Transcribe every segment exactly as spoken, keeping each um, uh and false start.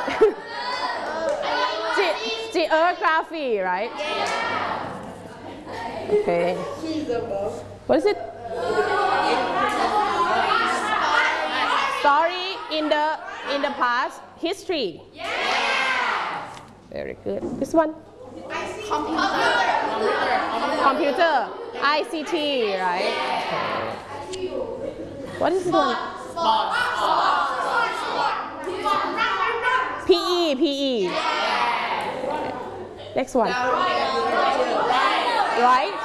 Ge geography, right? Okay. What is it? Story in the in the past. History. Very good. This one. Computer. I C T, right? Okay. What is this one? P E, P E. Next one. Right?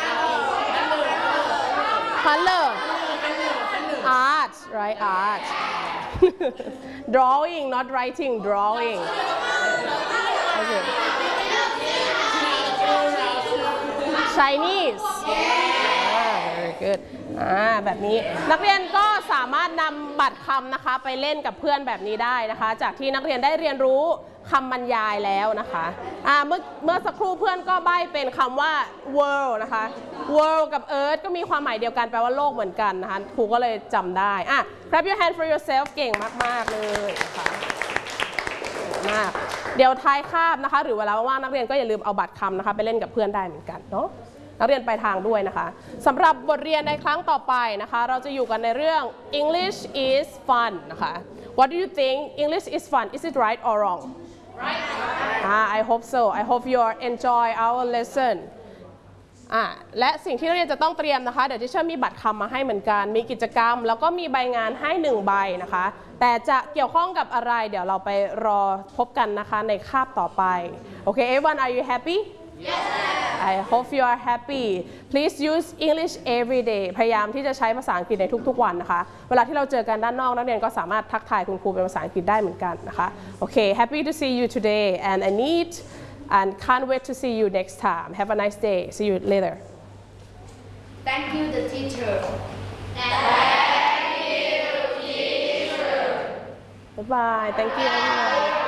Color. Art, right? Art. Drawing, not writing, drawing. Okay. Chinese. Ah, very good.อ่าแบบนี้นักเรียนก็สามารถนำบัตรคำนะคะไปเล่นกับเพื่อนแบบนี้ได้นะคะจากที่นักเรียนได้เรียนรู้คำบรรยายแล้วนะคะอ่าเมื่อเมื่อสักครู่เพื่อนก็ใบ้เป็นคำว่า world นะคะ world กับ earth ก็มีความหมายเดียวกันแปลว่าโลกเหมือนกันนะคะครูก็เลยจำได้อ่ะ clap your hand for yourself เก่งมากๆเลยนะคะมากเดี๋ยวท้ายคาบนะคะหรือเวลาว่างนักเรียนก็อย่าลืมเอาบัตรคำนะคะไปเล่นกับเพื่อนได้เหมือนกันเนาะนักเรียนไปทางด้วยนะคะสำหรับบทเรียนในครั้งต่อไปนะคะเราจะอยู่กันในเรื่อง English is fun นะคะ What do you think English is fun Is it right or wrong Right ah, I hope so I hope you enjoy our lesson อ่ะและสิ่งที่นักเรียนจะต้องเตรียมนะคะเดี๋ยวทิเชอร์มีบัตรคำมาให้เหมือนกันมีกิจกรรมแล้วก็มีใบงานให้หนึ่งใบนะคะแต่จะเกี่ยวข้องกับอะไรเดี๋ยวเราไปรอพบกันนะคะในคาบต่อไปโอเค everyone are you happy Yes I hope you are happy please use English every day พยายามที่จะใช้ภาษาอังกฤษในทุกๆวันนะคะเวลาที่เราเจอกันด้านนอกนักเรียนก็สามารถทักทายคุณครูเป็นภาษาอังกฤษได้เหมือนกันนะคะโอเค happy to see you today and I need and can't wait to see you next time have a nice day see you later Thank you the teacher Thank you teacher bye bye thank you everyone